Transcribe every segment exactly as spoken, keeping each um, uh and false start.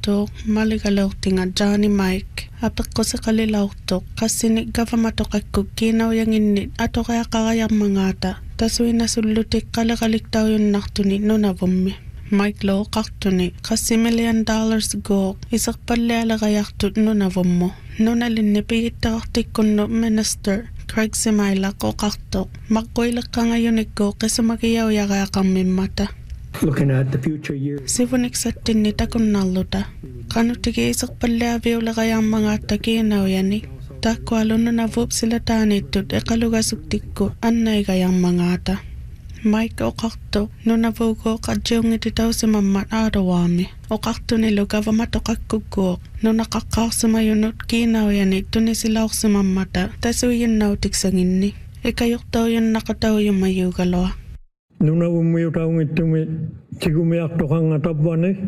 Kalilauto, Maligalautinga, Johnny Mike, Apekose Kalilauto, Kasini Gavamato Kinaw yang init, ato kaya kakayang mangata, taswina sulutik kalakaliktao yung naktuni no navummi. Mike Low kaktuni, kasi million dollars go, isak palala kayaktut no navummo. No nalinnipi itaktik kuno minister, Craig Simaila ko kaktok, magkoilak ka ngayon iko kasi magiyaw yaka kang mimata. Looking at the future years. Sivunik sa tinita kun naluta. Kano tigi isak palabyo la kayang mga takinaw yani. Takwalo no navup sila tanitut e kalugasuktik ko anay kayang mga ata. Mike o kakto no navugo kadyong ititaw si mamat arawami. O kakto nilo gavamato kakugok no nakakak sa mayunot kinaw yani tuni sila si mamata taso yun nautik sa ngini. E kayok daw yun nakataw yung mayugalawa. Nuna umuyo taong ito may sigumiyak to kang atapwan eh.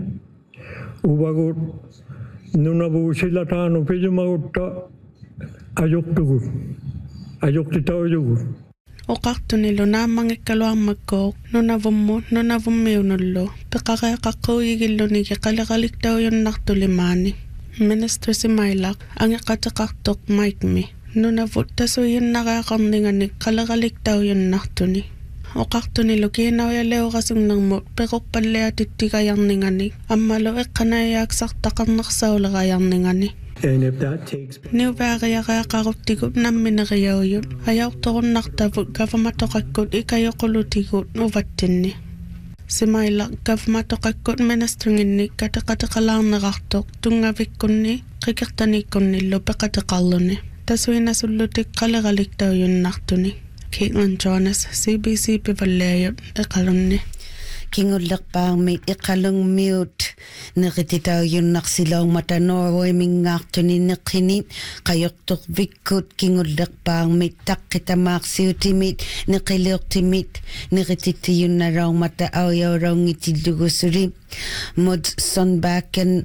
Ubagot nuna bu sila tano pwede magutta ayok tugur. Ayok titaw yugur. O kakto nilo na mga kalawang magkok no navummo no navummew nulo. Pekakaya kako igilo ni kakalakalik daw yung naktulimani. Minister si Mailak ang ikatakaktok Mike me. No navuta so yun nakakandingan ni kalakalik daw yung naktuni. O kakto nilo kinaw ya leo kasing nang mo pekok palea titi kayang ningani. Amalo e kanayak saktakang naksaw la kayang ningani. And if that takes Niu ba kaya kaya kakutikot na minakayaw yun. Ayaw to kong naktabot gavamatokakot ikayo kulutikot no vatin ni. Si Maila gavamatokakot menastringin ni katakataka lang nakaktok tungavik kun ni kikaktanik kun ni lope katakalo ni. Taswin na sulutik kalagalik daw yun nakto ni. Caitlin Jonas, C B C Pivalayot, ikalong ni. Kingulak pang may ikalong mute nakititaw yun naksilaw mata Norway mingak to ni nakinit kayok tok vikut kingulak pang may tak kita maksiw timit nakilok timit nakititi yun na raw mata ayaw raw ngitidugo suri mod son backen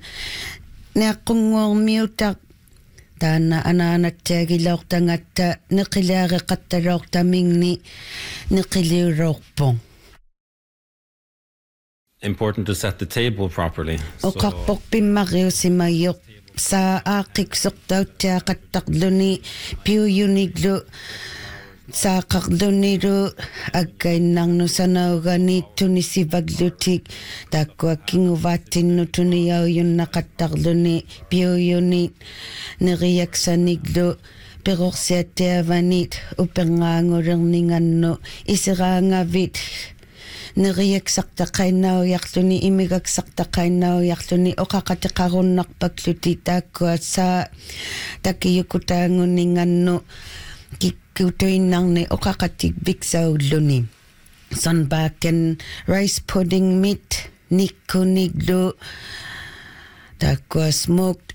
nakungong mute Tana ananat tagilok tangata nakilari katarok tamingni nakilirok pong. Important to set the table properly. O kakpok pimakyo si Mayok sa akik soktaw tiya kataklo ni piu uniglo sa kaklo ni ro agkay nang no sanaw ganito ni si Baglutik takwa kinguvatin no tuniyaw yun nakataklo ni piu unit nariyak sa niglo pero siya tiya vanit upengango rin ningan no isirangavit Nariyak sakta kay naw yaktuni imigag sakta kay naw yaktuni o kakatikaron nakpaglutita ko sa takiyukutangon ni ngano kikutoy nang ni o kakatigbik sa ulo ni. Sunbaken rice pudding meat nikunigdo takwa smoked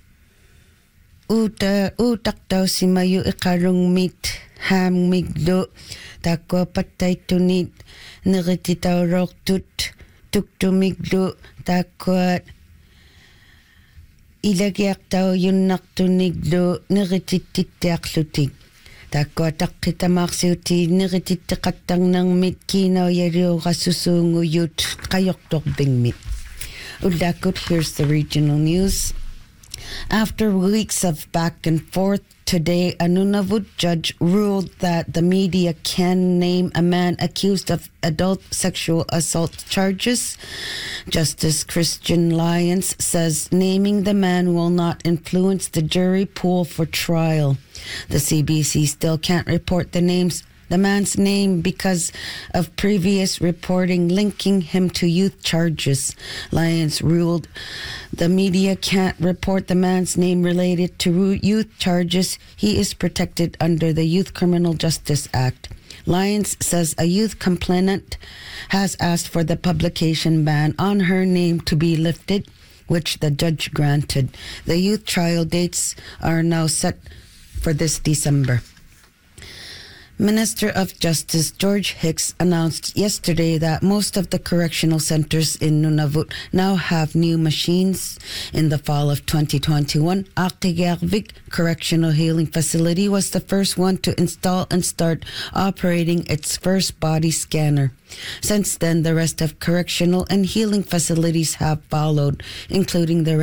uta utak daw si mayo ikarong meat ham migdo takwa patay tunit Nakititaw rok tut tuktumiglo takwa ilagyak taw yun naktuniglo nakitititak lutik. Takwa takitamak siuti nakititakatang ng mit kinaw yariyo kasusungo yut kayoktok bing mit. Udakot, here's the regional news. After weeks of back and forth, today a Nunavut judge ruled that the media can name a man accused of adult sexual assault charges. Justice Christian Lyons says naming the man will not influence the jury pool for trial. The C B C still can't report the names the man's name because of previous reporting linking him to youth charges. Lyons ruled the media can't report the man's name related to youth charges. He is protected under the Youth Criminal Justice Act. Lyons says a youth complainant has asked for the publication ban on her name to be lifted, which the judge granted. The youth trial dates are now set for this December. Minister of Justice George Hicks announced yesterday that most of the correctional centers in Nunavut now have new machines. In the fall of twenty twenty-one, Akigarvik Correctional Healing Facility was the first one to install and start operating its first body scanner. Since then, the rest of correctional and healing facilities have followed, including the